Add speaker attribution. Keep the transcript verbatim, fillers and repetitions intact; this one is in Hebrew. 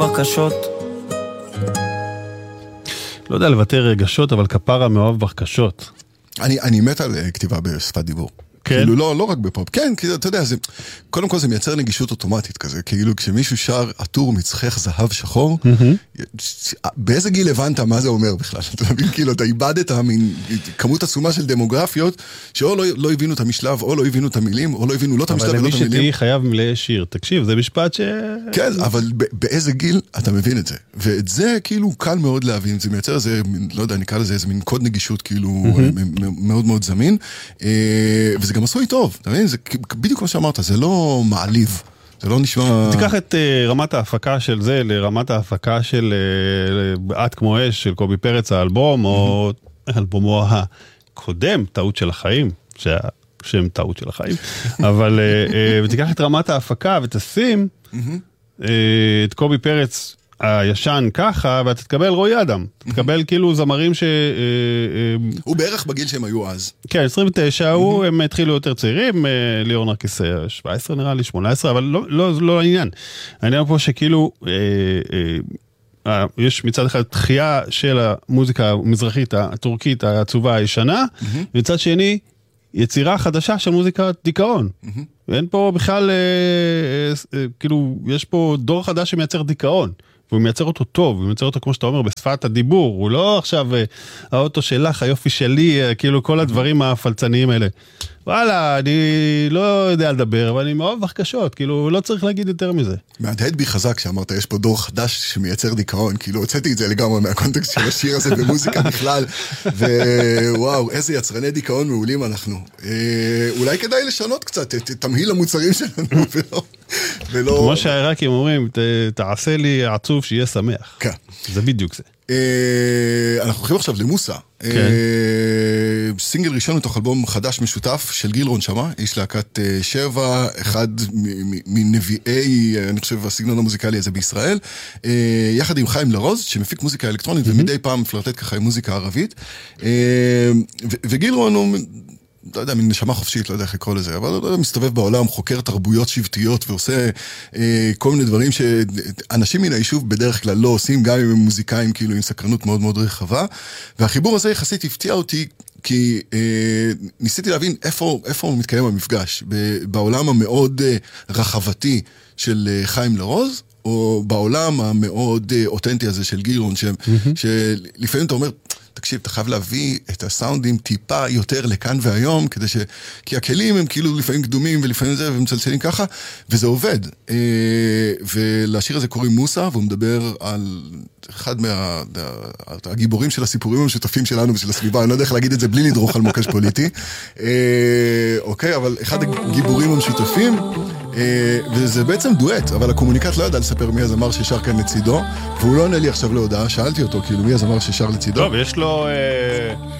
Speaker 1: בקשות.
Speaker 2: לא יודע לבטא רגשות, אבל כפרה מאוהב בקשות.
Speaker 3: אני, אני מת על כתיבה בשפת דיבור.
Speaker 2: כן?
Speaker 3: כאילו לא, לא רק בפופ. כן, כי אתה יודע, זה, קודם כל זה מייצר נגישות אוטומטית כזה. כאילו כשמישהו שר עטור מצחך זהב שחור, באיזה גיל הבנת מה זה אומר בכלל? אתה מבין, כאילו, אתה איבדת מין כמות עצומה של דמוגרפיות, שאו לא, לא הבינו את המשלב, או לא הבינו את המילים, או לא הבינו לא את המשלב ולא את המילים.
Speaker 2: אבל למי שתהי חייב מלא שיר. תקשיב, זה משפט ש...
Speaker 3: כן, אבל באיזה גיל אתה מבין את זה? ואת זה כאילו קל מאוד להבין. זה מייצר איזה, לא יודע, נקרא לזה איזה מין קוד נגישות כאילו מאוד מאוד זמין. וזה גם עשוי טוב, אתה מבין? זה בדיוק כמו שאמרת, זה לא מעליב. זה לא נשמע...
Speaker 2: תיקח את uh, רמת ההפקה של זה לרמת ההפקה של uh, את כמו אש, של קובי פרץ, האלבום, או אלבומו הקודם, טעות של החיים, שהשם טעות של החיים, אבל uh, uh, ותיקח את רמת ההפקה ותשים uh, את קובי פרץ הישן ככה, ואתה תקבל רועי אדם. תקבל כאילו זמרים ש...
Speaker 3: הוא בערך בגיל שהם היו אז.
Speaker 2: כן, עשרים ותשע, הוא, הם התחילו יותר צעירים, ליאור נרקיס שבע עשרה נראה לי, שמונה עשרה, אבל לא, לא, לא העניין. העניין פה שכאילו, יש מצד אחד דחייה של המוזיקה המזרחית, הטורקית, העצובה הישנה, ומצד שני, יצירה חדשה של מוזיקת דיכאון. ואין פה בכלל, כאילו, יש פה דור חדש שמייצר דיכאון. והוא מייצר אותו טוב, הוא מייצר אותו כמו שאתה אומר, בשפת הדיבור, הוא לא עכשיו האוטו שלך, היופי שלי, כאילו כל הדברים הפלצניים האלה. וואלה, אני לא יודע לדבר, אבל אני מאוד בקשות, כאילו לא צריך להגיד יותר מזה.
Speaker 3: מהדהד בי חזק שאמרת, יש פה דור חדש שמייצר דיכאון, כאילו הוצאתי את זה לגמרי מהקונטקסט של השיר הזה במוזיקה בכלל, ווואו, איזה יצרני דיכאון מעולים אנחנו. אולי כדאי לשנות קצת את תמהיל המוצרים שלנו, ולא...
Speaker 2: כמו שהעיראקים אומרים, תעשה לי עצוב שיהיה שמח.
Speaker 3: כן.
Speaker 2: זה בדיוק זה.
Speaker 3: אנחנו הולכים עכשיו למוסה. סינגל ראשון מתוך אלבום חדש משותף של גיל רון שמה, איש להקת שבע, אחד מנביאי, אני חושב, הסגנון המוזיקלי הזה בישראל, יחד עם חיים לרוז, שמפיק מוזיקה אלקטרונית, ומדי פעם פלרטט ככה עם מוזיקה ערבית. וגיל רון הוא... לא יודע, מין נשמה חופשית, לא יודע איך לקרוא לזה, אבל לא יודע, מסתובב בעולם, חוקר תרבויות שבטיות, ועושה אה, כל מיני דברים שאנשים מן היישוב בדרך כלל לא עושים, גם אם הם מוזיקאים, כאילו, עם סקרנות מאוד מאוד רחבה, והחיבור הזה יחסית הפתיע אותי, כי אה, ניסיתי להבין איפה, איפה מתקיים המפגש, בעולם המאוד אה, רחבתי של אה, חיים לרוז, או בעולם המאוד אה, אותנטי הזה של גירון, ש, mm-hmm. שלפעמים אתה אומר, תקשיב, אתה חייב להביא את הסאונדים טיפה יותר לכאן והיום, כדי ש... כי הכלים הם כאילו לפעמים קדומים ולפעמים זה, ומצלצלים ככה, וזה עובד. ולשיר הזה קוראים מוסה, והוא מדבר על אחד מה... הגיבורים של הסיפורים המשותפים שלנו ושל הסביבה, אני לא יודע איך להגיד את זה בלי לדרוך על מוקש פוליטי. אוקיי, אבל אחד הגיבורים המשותפים, וזה בעצם דואט, אבל הקומוניקט לא ידע לספר מי הזמר ששר כאן לצידו, והוא לא עונה לי עכשיו להודעה, שאלתי אותו, כאילו, מי הזמר ששר לצידו?
Speaker 2: טוב, יש לו